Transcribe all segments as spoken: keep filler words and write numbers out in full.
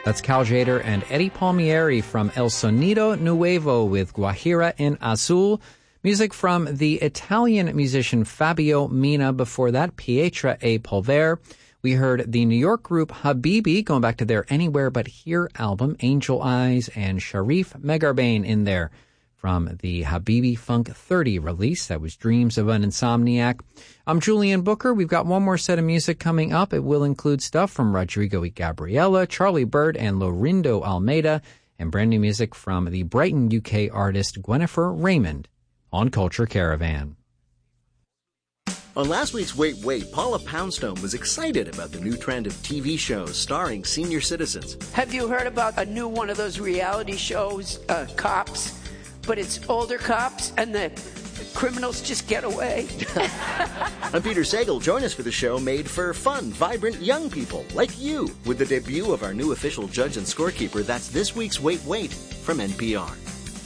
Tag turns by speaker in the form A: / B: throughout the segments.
A: That's Cal Jader and Eddie Palmieri from El Sonido Nuevo with Guajira en Azul. Music from the Italian musician Fabio Mina. Before that, Pietra e Polver. We heard the New York group Habibi, going back to their Anywhere But Here album, Angel Eyes, and Sharif Megarbain in there from the Habibi Funk thirty release. That was Dreams of an Insomniac. I'm Julian Booker. We've got one more set of music coming up. It will include stuff from Rodrigo y Gabriela, Charlie Bird, and Lorindo Almeida, and brand new music from the Brighton, U K artist Gwennifer Raymond on Culture Caravan.
B: On last week's Wait Wait, Paula Poundstone was excited about the new trend of T V shows starring senior citizens.
C: Have you heard about a new one of those reality shows, uh, Cops? But it's older cops and the criminals just get away.
B: I'm Peter Sagal. Join us for the show made for fun, vibrant young people like you with the debut of our new official judge and scorekeeper. That's this week's Wait Wait from N P R.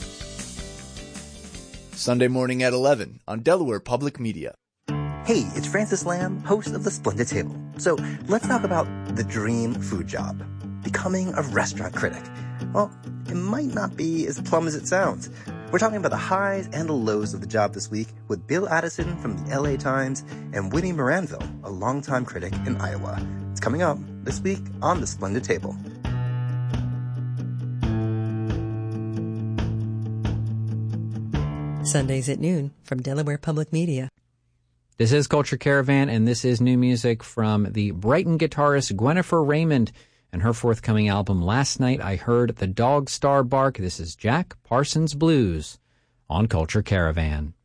D: Sunday morning at eleven on Delaware Public Media.
E: Hey, it's Francis Lamb, host of The Splendid Table. So let's talk about the dream food job, becoming a restaurant critic. Well, it might not be as plum as it sounds. We're talking about the highs and the lows of the job this week with Bill Addison from the L A Times and Winnie Moranville, a longtime critic in Iowa. It's coming up this week on The Splendid Table.
F: Sundays at noon from Delaware Public Media.
A: This is Culture Caravan, and this is new music from the Brighton guitarist Gwennifer Raymond and her forthcoming album, Last Night I Heard the Dog Star Bark. This is Jack Parsons Blues on Culture Caravan.